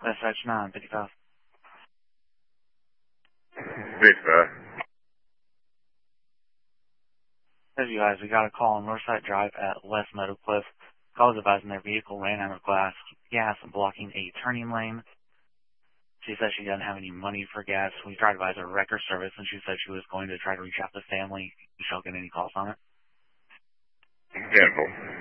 SH 9, 55. 55. As you guys, we got a call on Northside Drive at West Meadow Cliff. Callers advising their vehicle ran out of gas blocking a turning lane. She said she doesn't have any money for gas. We tried to advise her wrecker service, and she said she was going to try to reach out to family. You shall get any calls on it. Cancel.